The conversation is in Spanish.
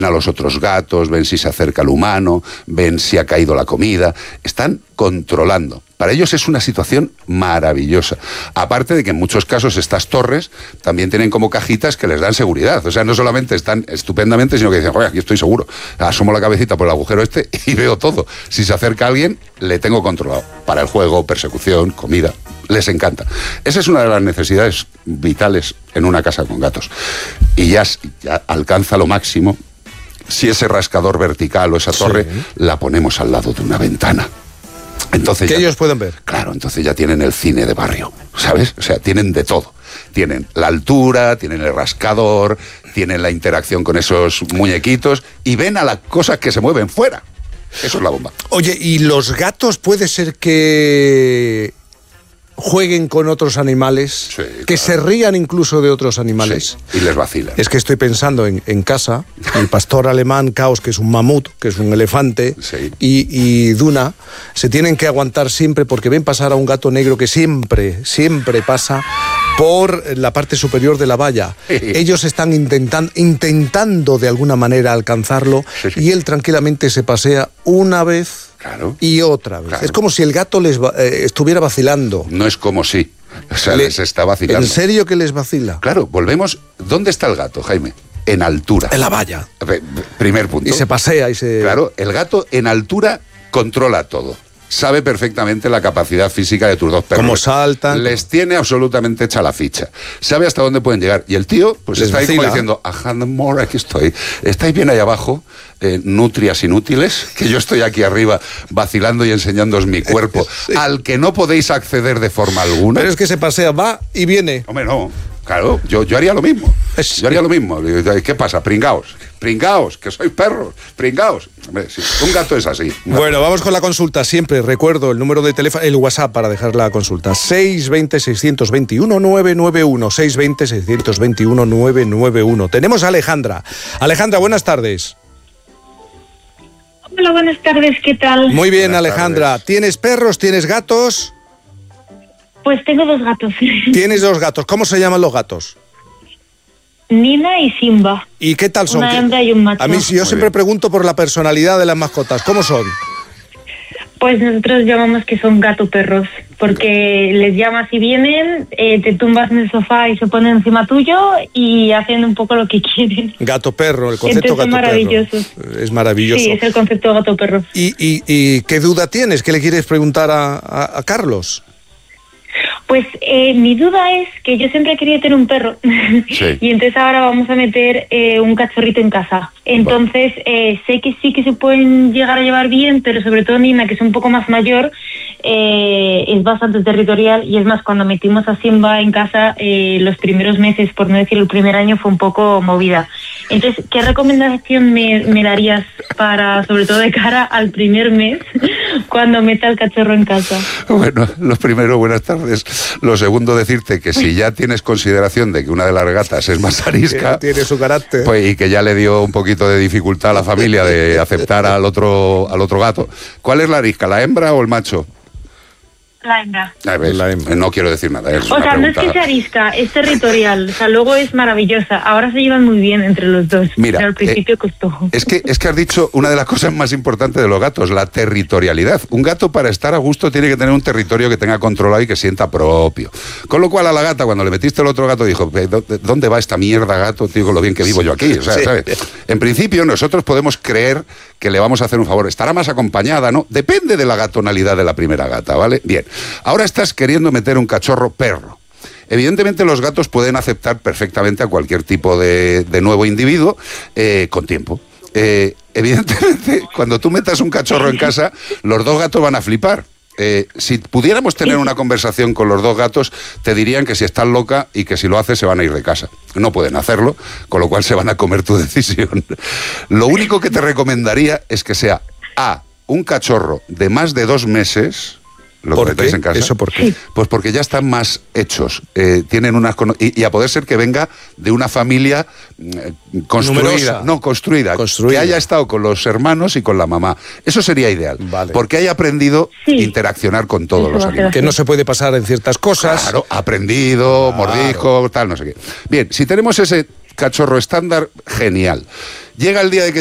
a los otros gatos, ven si se acerca el humano, ven si ha caído la comida, están controlando. Para ellos es una situación maravillosa. Aparte de que en muchos casos estas torres también tienen como cajitas que les dan seguridad. O sea, no solamente están estupendamente, sino que dicen, joder, aquí estoy seguro. Asomo la cabecita por el agujero este y veo todo. Si se acerca alguien, le tengo controlado. Para el juego, persecución, comida, les encanta. Esa es una de las necesidades vitales en una casa con gatos. Y ya alcanza lo máximo si ese rascador vertical o esa torre la ponemos al lado de una ventana. Entonces que ellos pueden ver. Claro, entonces ya tienen el cine de barrio, ¿sabes? O sea, tienen de todo. Tienen la altura, tienen el rascador, tienen la interacción con esos muñequitos y ven a las cosas que se mueven fuera. Eso es la bomba. Oye, ¿y los gatos puede ser que jueguen con otros animales? Sí, que claro. se rían incluso de otros animales? Sí, y les vacilan. Es que estoy pensando en casa, el pastor alemán Caos, que es un mamut, que es un elefante, Sí. y Duna, se tienen que aguantar siempre porque ven pasar a un gato negro que siempre pasa por la parte superior de la valla. Ellos están intentando de alguna manera alcanzarlo, Sí. y él tranquilamente se pasea una vez. Claro. Y otra vez. Claro. Es como si el gato les estuviera vacilando. No es como si. O sea, les está vacilando. ¿En serio que les vacila? Claro, volvemos. ¿Dónde está el gato, Jaime? En altura. En la valla. Primer punto. Y se pasea y se... Claro, el gato en altura controla todo. Sabe perfectamente la capacidad física de tus dos perros. Cómo saltan. Les tiene absolutamente hecha la ficha. Sabe hasta dónde pueden llegar. Y el tío, pues Les está ahí como vacila. diciendo, more, aquí estoy. Estáis bien ahí abajo, nutrias inútiles, que yo estoy aquí arriba vacilando y enseñándoos mi cuerpo, Sí. al que no podéis acceder de forma alguna. Pero es que se pasea, va y viene. Hombre, no. Claro, yo haría lo mismo. Sí. Yo haría lo mismo. ¿Qué pasa? Pringaos, que sois perros. Pringaos. Hombre, sí, un gato es así. Bueno, vamos con la consulta. Siempre recuerdo el número de teléfono, el WhatsApp para dejar la consulta. 620-621-991. 620-621-991. Tenemos a Alejandra. Alejandra, buenas tardes. Hola, buenas tardes, ¿qué tal? Muy bien, Buenas Alejandra. tardes. ¿Tienes perros? ¿Tienes gatos? Pues tengo dos gatos, Tienes dos gatos. ¿Cómo se llaman los gatos? Nina y Simba. ¿Y qué tal son? Una hembra y un macho. A mí yo siempre bien. pregunto por la personalidad de las mascotas. ¿Cómo son? Pues nosotros llamamos que son gato perros, porque les llamas y vienen, te tumbas en el sofá y se ponen encima tuyo y hacen un poco lo que quieren. Gato perro, el concepto Entonces, gato son maravillosos. perro. Es maravilloso. Sí, es el concepto gato perro. ¿Y qué duda tienes? ¿Qué le quieres preguntar a Carlos? Pues mi duda es que yo siempre quería tener un perro Sí. y entonces ahora vamos a meter un cachorrito en casa. Entonces sé que sí que se pueden llegar a llevar bien, pero sobre todo Nina, que es un poco más mayor, es bastante territorial, y es más, cuando metimos a Simba en casa, los primeros meses, por no decir el primer año, fue un poco movida. Entonces, ¿qué recomendación me darías para, sobre todo de cara al primer mes, cuando meta el cachorro en casa? Bueno, lo primero, buenas tardes. Lo segundo, decirte que si ya tienes consideración de que una de las gatas es más arisca, Tiene su carácter. pues, y que ya le dio un poquito de dificultad a la familia de aceptar al otro gato, ¿cuál es la arisca, la hembra o el macho? La hembra. A ver, La hembra. no quiero decir nada. Es O una sea, no es pregunta. que sea arisca, es territorial. O sea, luego es maravillosa. Ahora se llevan muy bien entre los dos. Mira, pero al principio costó. Es que has dicho una de las cosas más importantes de los gatos, la territorialidad. Un gato, para estar a gusto, tiene que tener un territorio que tenga controlado y que sienta propio. Con lo cual, a la gata, cuando le metiste el otro gato, dijo, ¿dónde va esta mierda, gato, tío, con lo bien que vivo yo aquí? O sea, Sí. ¿sabes? En principio, nosotros podemos creer que le vamos a hacer un favor. Estará más acompañada, ¿no? Depende de la gatonalidad de la primera gata, ¿vale? Bien. Ahora estás queriendo meter un cachorro perro. Evidentemente los gatos pueden aceptar perfectamente a cualquier tipo de nuevo individuo con tiempo. Evidentemente, cuando tú metas un cachorro en casa, los dos gatos van a flipar. Si pudiéramos tener una conversación con los dos gatos, te dirían que si estás loca y que si lo haces se van a ir de casa. No pueden hacerlo, con lo cual se van a comer tu decisión. Lo único que te recomendaría es que sea un cachorro de más de 2 meses. ¿Lo ¿Por metéis qué? en casa? ¿Eso por qué? Pues porque ya están más hechos. Tienen unas y a poder ser que venga de una familia construida. Numerosa. No, construida. Construida. Que haya estado con los hermanos y con la mamá. Eso sería ideal. Vale. Porque haya aprendido Sí. interaccionar con todos Eso los va a ser animales. Que no se puede pasar en ciertas cosas. Claro, aprendido, Claro. mordijo, tal, no sé qué. Bien, si tenemos ese cachorro estándar, genial. Llega el día de que